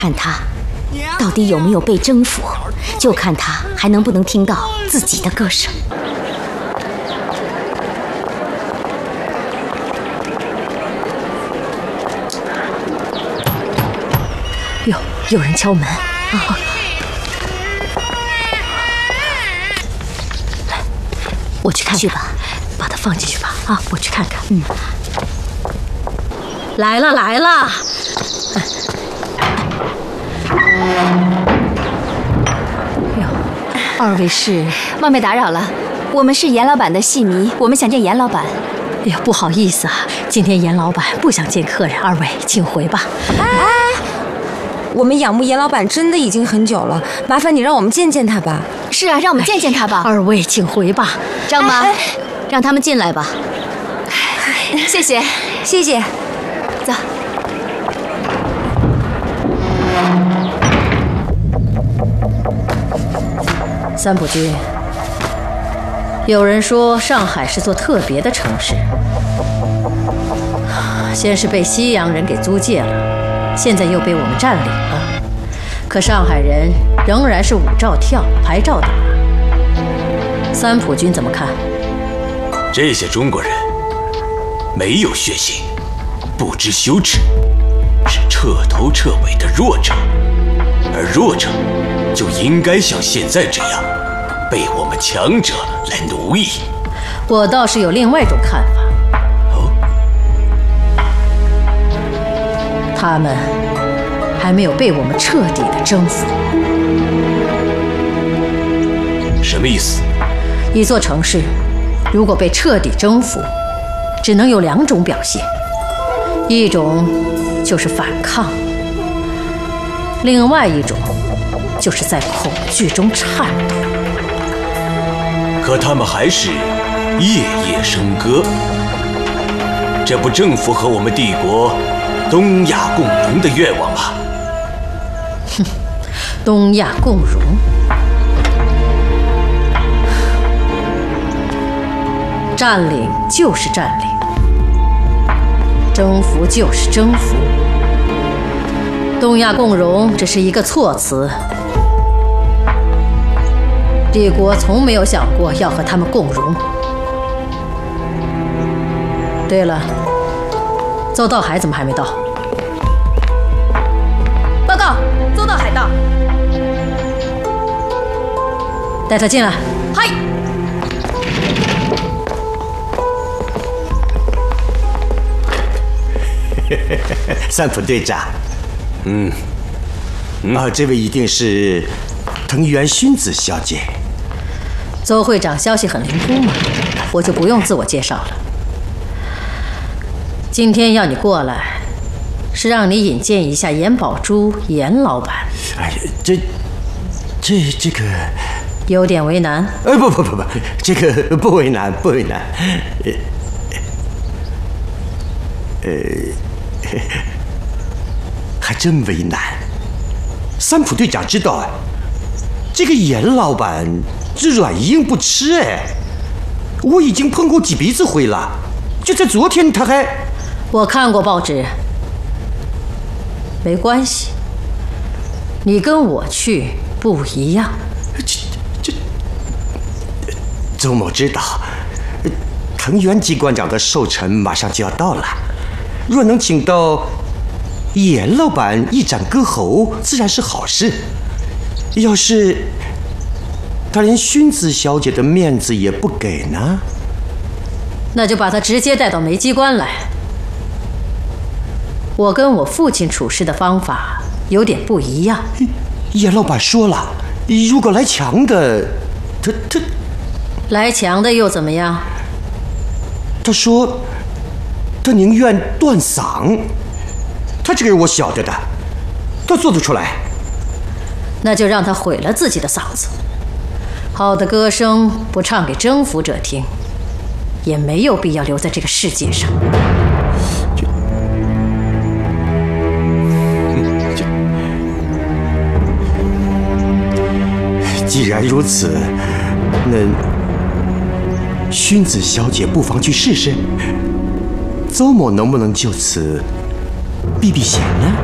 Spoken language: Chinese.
看他到底有没有被征服，就看他还能不能听到自己的歌声。哟，有人敲门啊！来，我去看看。去吧，把它放进去吧。啊，我去看看。来了来了。哟，二位是？ 冒昧打扰了，我们是严老板的戏迷，我们想见严老板。 哎呀，不好意思啊，今天严老板不想见客人，二位请回吧。 我们仰慕严老板真的已经很久了，麻烦你让我们见见他吧。 是啊，让我们见见他吧。 二位请回吧。 张妈， 让他们进来吧。 谢谢， 谢谢。 走。 三浦君，有人说上海是座特别的城市，先是被西洋人给租界了，现在又被我们占领了。可上海人仍然是舞照跳，牌照打。三浦君怎么看？ 这些中国人没有血性，不知羞耻，是彻头彻尾的弱者，而弱者就应该像现在这样，被我们强者来奴役。 我倒是有另外一种看法。 哦， 他们还没有被我们彻底的征服。 什么意思？ 一座城市如果被彻底征服，只能有两种表现，一种就是反抗，另外一种就是在恐惧中颤抖。 可他们还是夜夜笙歌，这不正符合我们帝国东亚共荣的愿望吗？ 哼，东亚共荣，占领就是占领，征服就是征服。东亚共荣只是一个措辞，帝国从没有想过要和他们共荣。对了，邹道海怎么还没到？ 报告，邹道海到。 带他进来。 嗨。 三浦队长，这位一定是藤原薰子小姐。 邹会长消息很灵通嘛，我就不用自我介绍了。今天要你过来，是让你引荐一下严宝珠严老板。 哎呀，这个有点为难。 不，这个不为难，不为难。还真为难。三浦队长知道这个严老板这软硬不吃我已经碰过几鼻子灰了，就在昨天他还…… 我看过报纸，没关系，你跟我去不一样。 邹某知道，藤原机关长的寿辰马上就要到了，若能请到严老板一展歌喉，自然是好事。要是他连薰子小姐的面子也不给呢？ 那就把他直接带到梅机关来。我跟我父亲处事的方法有点不一样。 严老板说了，如果来强的，他来强的又怎么样？ 他说他宁愿断嗓。他这个人我晓得的，他做得出来。 那就让他毁了自己的嗓子。好的歌声不唱给征服者听，也没有必要留在这个世界上。 既然如此，那薰子小姐不妨去试试。邹某能不能就此避避嫌呢？